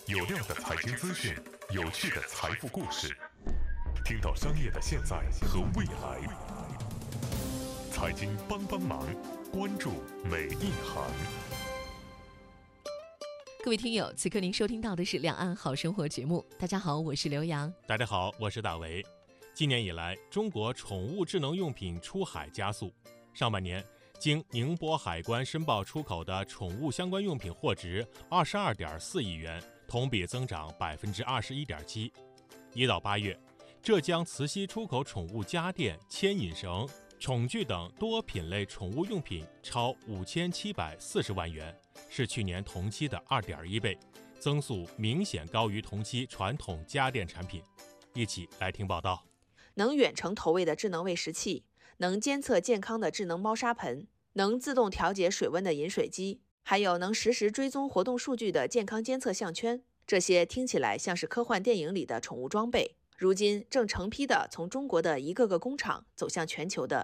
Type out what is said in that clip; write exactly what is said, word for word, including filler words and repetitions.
有料的财经资讯，有趣的财富故事，听到商业的现在和未来。财经帮帮忙，关注每一行。 各位听友，此刻您收听到的是《两岸好生活》节目。大家好，我是刘洋。 大家好，我是大为。今年以来，中国宠物智能用品出海加速。上半年，经宁波海关申报出口的宠物相关用品货值二十二点四亿元，同比增长百分之二十一点七。一到八月，浙江慈溪出口宠物家电、牵引绳、宠具等多品类宠物用品超五千七百四十万元，是去年同期的二点一倍，增速明显高于同期传统家电产品。一起来听报道。 能远程投喂的智能喂食器，能监测健康的智能猫砂盆，能自动调节水温的饮水机，还有能实时追踪活动数据的健康监测项圈。这些听起来像是科幻电影里的宠物装备，如今正成批的从中国的一个个工厂走向全球的